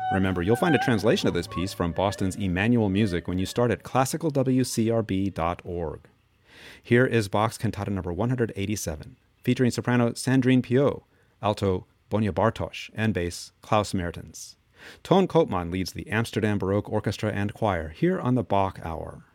Remember, you'll find a translation of this piece from Boston's Emmanuel Music when you start at classicalwcrb.org. Here is Bach's Cantata number 187, featuring soprano Sandrine Piot, alto Bonia Bartosz, and bass Klaus Mertens. Toon Koopman leads the Amsterdam Baroque Orchestra and Choir here on the Bach Hour.